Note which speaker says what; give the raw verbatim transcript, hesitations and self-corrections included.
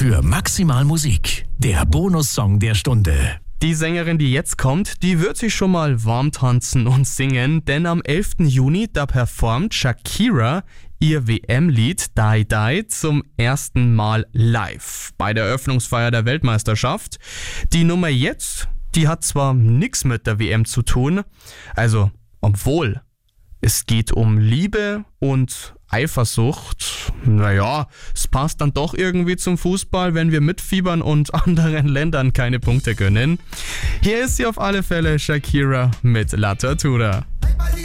Speaker 1: für Maximal Musik, der Bonussong der Stunde.
Speaker 2: Die Sängerin, die jetzt kommt, die wird sich schon mal warm tanzen und singen, denn am elften Juni, da performt Shakira ihr W M-Lied Die Die zum ersten Mal live bei der Eröffnungsfeier der Weltmeisterschaft. Die Nummer jetzt, die hat zwar nichts mit der W M zu tun, also obwohl es geht um Liebe und Eifersucht. Naja, es passt dann doch irgendwie zum Fußball, wenn wir mitfiebern und anderen Ländern keine Punkte gönnen. Hier ist sie auf alle Fälle, Shakira mit La Tortura.